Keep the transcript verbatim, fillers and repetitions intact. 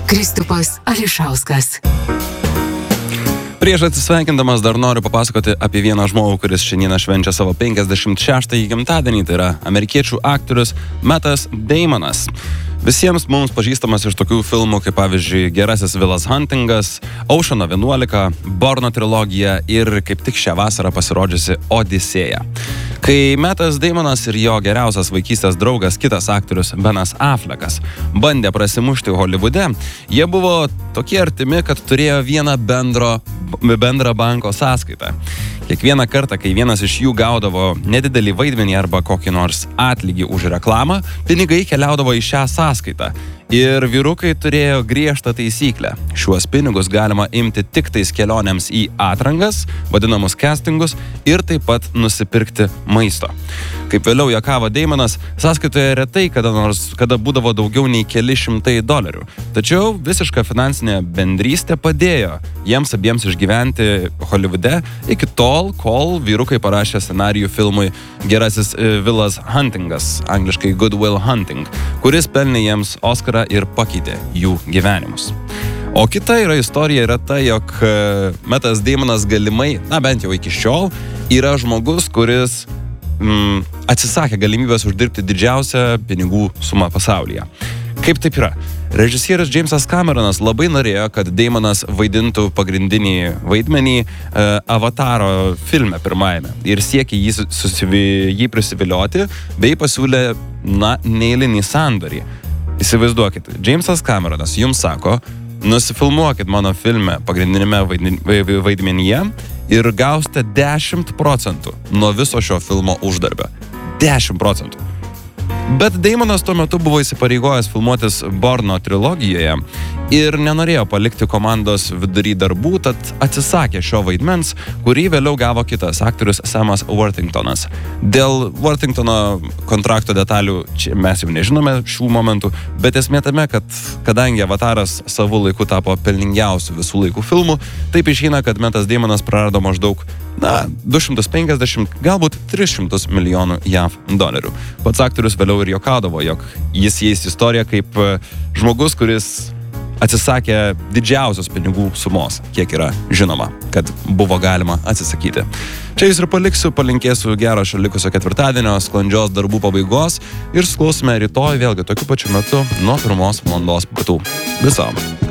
Kristupas Ališauskas. Prieš atsisveikindamas dar noriu papasakoti apie vieną žmogų, kuris šiandieną švenčia savo penkiasdešimt šeštąjį gimtadienį, tai yra amerikiečių aktorius Mattas Damonas. Visiems mums pažįstamas iš tokių filmų kaip pavyzdžiui Gerasis Vilas Huntingas, Oceano vienuolika, Borno trilogija ir kaip tik šią vasarą pasirodžiusi Odisėja. Kai Mattas Damonas ir jo geriausias vaikystės draugas, kitas aktorius Benas Affleckas, bandė prasimušti Holivude, jie buvo tokie artimi, kad turėjo vieną bendro, bendrą banko sąskaitą. Kiekvieną kartą, kai vienas iš jų gaudavo nedidelį vaidmenį arba kokį nors atlygį už reklamą, pinigai keliaudavo į šią sąskaitą. Ir vyrukai turėjo griežtą taisyklę. Šiuos pinigus galima imti tik tais kelionėms į atrangas, vadinamus castingus, ir taip pat nusipirkti maisto. Kaip vėliau juokavo Damonas, sąskaitoje retai kada nors, kada būdavo daugiau nei keli šimtai dolerių. Tačiau visiška finansinė bendrystė padėjo jiems abiems išgyventi Holivude iki tol, kol vyrukai parašė scenarijų filmui Gerasis Vilas Huntingas, angliškai Good Will Hunting, kuris pelnė jiems Oscarą ir pakeitė jų gyvenimus. O kita yra istorija yra ta, jog Mattas Damonas galimai, na bent jau iki šiol, yra žmogus, kuris mm, atsisakė galimybės uždirbti didžiausią pinigų sumą pasaulyje. Kaip taip yra? Režisierius Jamesas Cameronas labai norėjo, kad Damonas vaidintų pagrindinį vaidmenį e, Avataro filme pirmajame ir siekė jį, susivi, jį prisivilioti bei pasiūlė, na, neeilinį sandorį. Įsivaizduokit, Jamesas Cameronas jums sako, nusifilmuokit mano filme pagrindinėme vaidmenyje ir gausite dešimt procentų nuo viso šio filmo uždarbio. dešimt procentų. Bet Damonas tuo metu buvo įsipareigojęs filmuotis Borno trilogijoje ir nenorėjo palikti komandos vidury darbų, tad atsisakė šio vaidmens, kurį vėliau gavo kitas aktorius Samas Worthingtonas. Dėl Worthingtono kontrakto detalių čia mes jau nežinome šių momentų, bet esmė tame, kad kadangi Avataras savo laiku tapo pelningiausių visų laikų filmų, taip išeina, kad Mattas Damonas prarado maždaug na, du šimtus penkiasdešimt, galbūt tris šimtus milijonų J A V dolerių. Pats aktorius vėliau ir juokaudavo, jog jis įeis istoriją kaip žmogus, kuris atsisakė didžiausios pinigų sumos, kiek yra žinoma, kad buvo galima atsisakyti. Čia jūs ir paliksiu, palinkėsiu gero šio likusio ketvirtadienio, sklandžios darbų pabaigos ir suklausime rytoj vėlgi tokiu pačiu metu nuo pirmos valandos pietų. Viso.